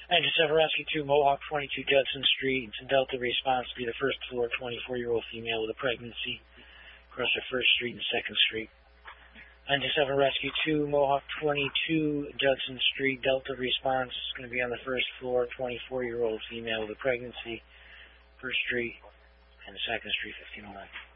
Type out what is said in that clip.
97 Rescue 2, Mohawk 22 Judson Street. It's a Delta response to be the first floor 24-year-old female with a pregnancy across the 1st Street and 2nd Street. 97 Rescue 2, Mohawk 22 Judson Street. Delta response is going to be on the 1st floor, 24-year-old female with a pregnancy, 1st Street and 2nd Street, 1509.